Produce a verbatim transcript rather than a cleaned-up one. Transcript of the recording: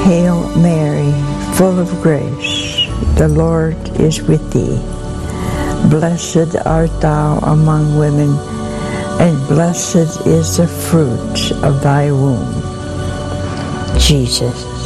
Hail Mary, full of grace, the Lord is with thee. Blessed art thou among women, and blessed is the fruit of thy womb, Jesus.